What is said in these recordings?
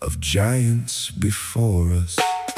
of giants before us.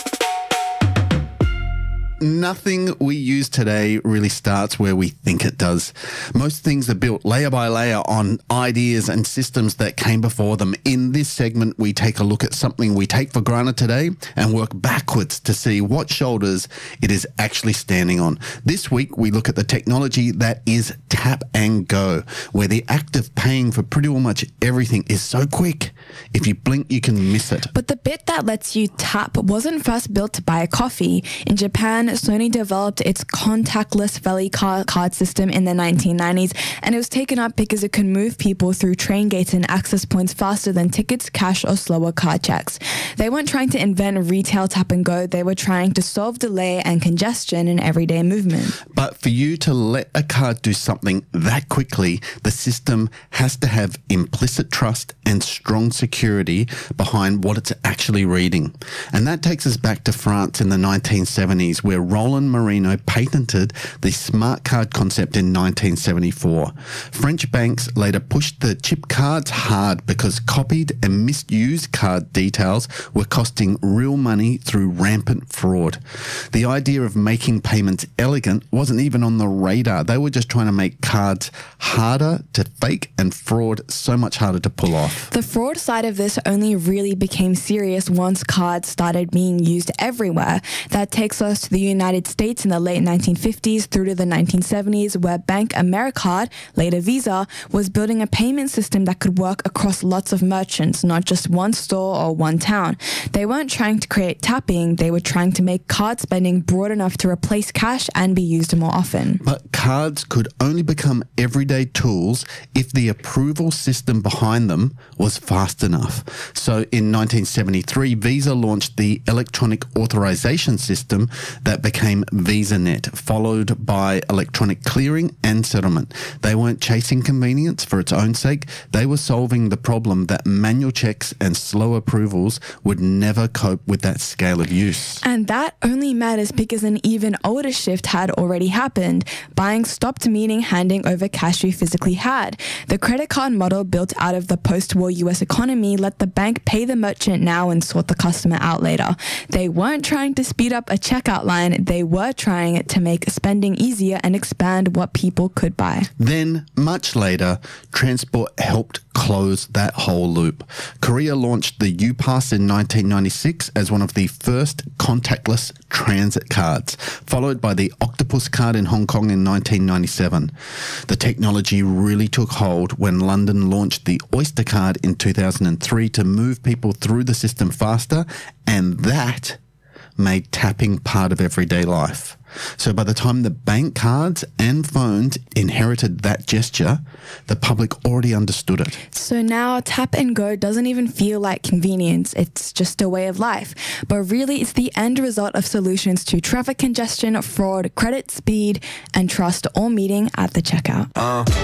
Nothing we use today really starts where we think it does. Most things are built layer by layer on ideas and systems that came before them. In this segment, we take a look at something we take for granted today and work backwards to see what shoulders it is actually standing on. This week, we look at the technology that is tap and go, where the act of paying for pretty much everything is so quick. If you blink, you can miss it. But the bit that lets you tap wasn't first built to buy a coffee. In Japan, Sony developed its contactless Valley card system in the 1990s, and it was taken up because it could move people through train gates and access points faster than tickets, cash, or slower card checks. They weren't trying to invent retail tap and go, they were trying to solve delay and congestion in everyday movement. But for you to let a card do something that quickly, the system has to have implicit trust and strong security behind what it's actually reading. And that takes us back to France in the 1970s, where Roland Marino patented the smart card concept in 1974. French banks later pushed the chip cards hard because copied and misused card details were costing real money through rampant fraud. The idea of making payments elegant wasn't even on the radar. They were just trying to make cards harder to fake and fraud so much harder to pull off. The fraud side of this only really became serious once cards started being used everywhere. That takes us to the United States in the late 1950s through to the 1970s, where Bank Americard, later Visa, was building a payment system that could work across lots of merchants, not just one store or one town. They weren't trying to create tapping, they were trying to make card spending broad enough to replace cash and be used more often. But cards could only become everyday tools if the approval system behind them was fast enough. So in 1973, Visa launched the electronic authorization system that became VisaNet, followed by electronic clearing and settlement. They weren't chasing convenience for its own sake. They were solving the problem that manual checks and slow approvals would never cope with that scale of use. And that only matters because an even older shift had already happened. Buying stopped meaning handing over cash you physically had. The credit card model built out of the post-war US economy let the bank pay the merchant now and sort the customer out later. They weren't trying to speed up a checkout line, they were trying to make spending easier and expand what people could buy. Then, much later, transport helped close that whole loop. Korea launched the U-Pass in 1996 as one of the first contactless transit cards, followed by the Octopus card in Hong Kong in 1997. The technology really took hold when London launched the Oyster card in 2003 to move people through the system faster, and that made tapping part of everyday life. So by the time the bank cards and phones inherited that gesture, the public already understood it. So now tap and go doesn't even feel like convenience, it's just a way of life. But really it's the end result of solutions to traffic congestion, fraud, credit, speed, and trust all meeting at the checkout.